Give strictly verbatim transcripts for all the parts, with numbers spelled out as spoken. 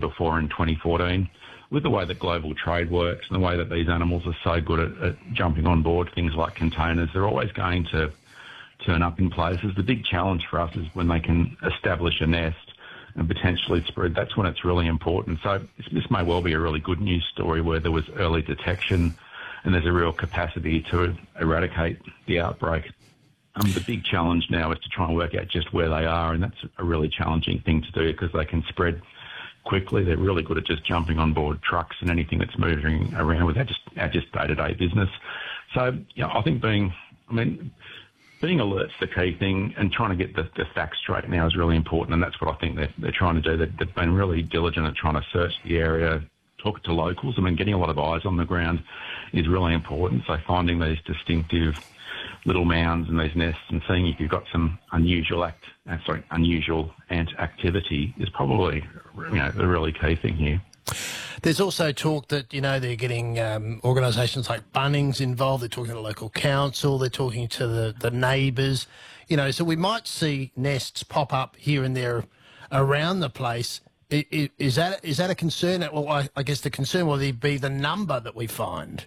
before in twenty fourteen. With the way that global trade works and the way that these animals are so good at, at jumping on board things like containers, they're always going to turn up in places. The big challenge for us is when they can establish a nest and potentially spread. That's when it's really important. So this, this may well be a really good news story where there was early detection and there's a real capacity to eradicate the outbreak. Um, the big challenge now is to try and work out just where they are, and that's a really challenging thing to do because they can spread quickly. They're really good at just jumping on board trucks and anything that's moving around with our just, our just day-to-day business. So, you know, I think being, I mean, being alert's the key thing, and trying to get the, the facts straight now is really important, and that's what I think they're, they're trying to do. They've, they've been really diligent at trying to search the area, talk to locals. I mean, getting a lot of eyes on the ground is really important. So finding these distinctive little mounds and these nests and seeing if you've got some unusual act, uh, sorry, unusual ant activity is probably, you know, the really key thing here. There's also talk that, you know, they're getting um, organisations like Bunnings involved. They're talking to the local council. They're talking to the, the neighbours. You know, so we might see nests pop up here and there around the place. Is, is that is that a concern? Well, I, I guess the concern will be the number that we find.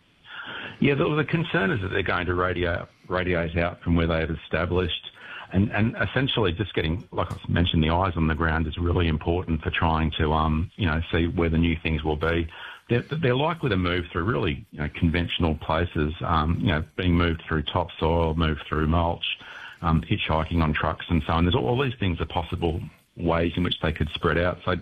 Yeah, the, the concern is that they're going to radiate, radiate out from where they have established. And, and essentially just getting, like I mentioned, the eyes on the ground is really important for trying to, um, you know, see where the new things will be. They're, they're likely to move through really, you know, conventional places, um, you know, being moved through topsoil, moved through mulch, um, hitchhiking on trucks and so on. There's all, all these things are possible ways in which they could spread out. So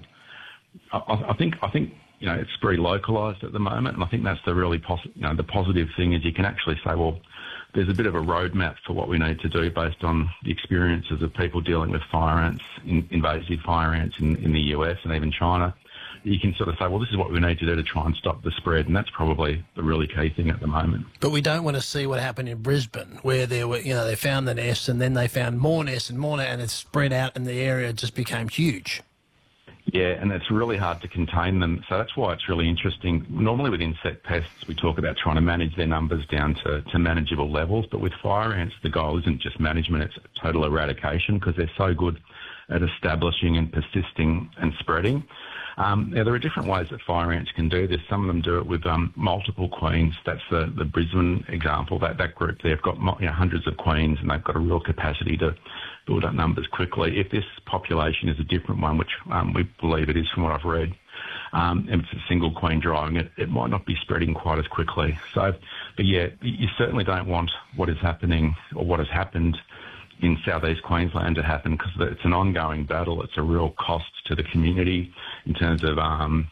I, I think, I think, you know, it's very localised at the moment, and I think that's the really posi- you know, the positive thing is you can actually say, well, there's a bit of a roadmap for what we need to do based on the experiences of people dealing with fire ants, in, invasive fire ants in, in the U S and even China. You can sort of say, well, this is what we need to do to try and stop the spread, and that's probably the really key thing at the moment. But we don't want to see what happened in Brisbane, where there were, you know, they found the nests and then they found more nests and more nests, and it spread out and the area just became huge. Yeah, and it's really hard to contain them. So that's why it's really interesting. Normally with insect pests, we talk about trying to manage their numbers down to, to manageable levels. But with fire ants, the goal isn't just management, it's total eradication because they're so good at establishing and persisting and spreading. Um, now, there are different ways that fire ants can do this. Some of them do it with um, multiple queens. That's the, the Brisbane example. That, that group, they've got you know, hundreds of queens and they've got a real capacity to build up numbers quickly. If this population is a different one, which um, we believe it is from what I've read, um, and it's a single queen driving it, it might not be spreading quite as quickly. So, but yeah, you certainly don't want what is happening or what has happened in southeast Queensland to happen because it's an ongoing battle. It's a real cost to the community in terms of um,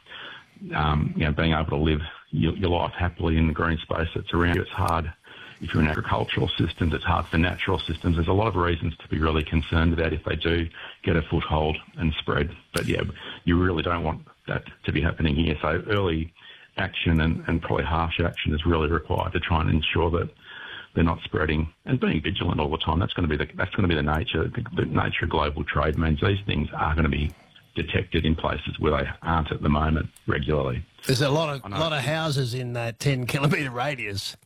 um, you know, being able to live your, your life happily in the green space that's around you. It's hard if you're in agricultural systems. It's hard for natural systems. There's a lot of reasons to be really concerned about if they do get a foothold and spread. But yeah, you really don't want that to be happening here. So early action and, and probably harsh action is really required to try and ensure that they're not spreading, and being vigilant all the time. That's going to be the that's going to be the nature. The, the nature of global trade means these things are going to be detected in places where they aren't at the moment regularly. There's a lot of lot of houses in that ten kilometre radius.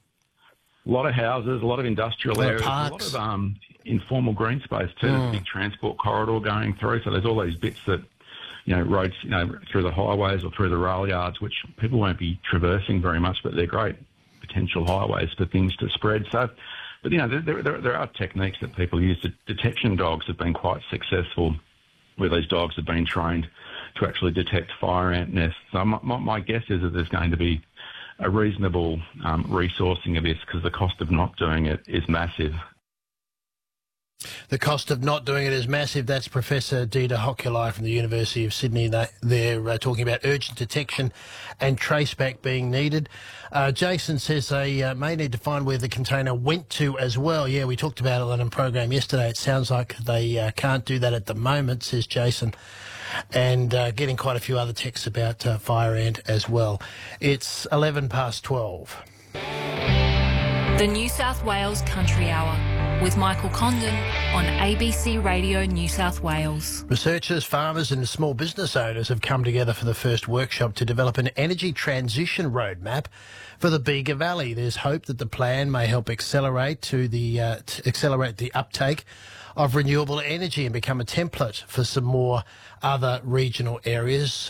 A lot of houses, a lot of industrial a lot areas, of a lot of um, informal green space too. There's a big transport corridor going through, so there's all these bits that, you know, roads, you know, through the highways or through the rail yards, which people won't be traversing very much, but they're great potential highways for things to spread. So, but you know, there, there, there are techniques that people use. Detection dogs have been quite successful, where these dogs have been trained to actually detect fire ant nests. So my, my, my guess is that there's going to be a reasonable um, resourcing of this because the cost of not doing it is massive. The cost of not doing it is massive. That's Professor Dita Hokulai from the University of Sydney. They're uh, talking about urgent detection and traceback being needed. Uh, Jason says they uh, may need to find where the container went to as well. Yeah, we talked about it on a program yesterday. It sounds like they uh, can't do that at the moment, says Jason. And uh, getting quite a few other texts about uh, fire ant as well. It's eleven past twelve. The New South Wales Country Hour with Michael Condon on A B C Radio New South Wales. Researchers, farmers and small business owners have come together for the first workshop to develop an energy transition roadmap for the Bega Valley. There's hope that the plan may help accelerate to the uh, to accelerate the uptake of renewable energy and become a template for some more other regional areas.